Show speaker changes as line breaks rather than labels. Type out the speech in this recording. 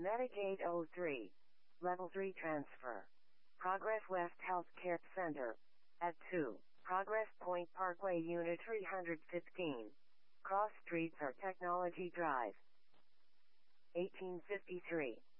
Medicaid 03. Level 3 transfer. Progress West Healthcare Center. At 2. Progress Point Parkway Unit 315. Cross Streets or Technology Drive. 1853.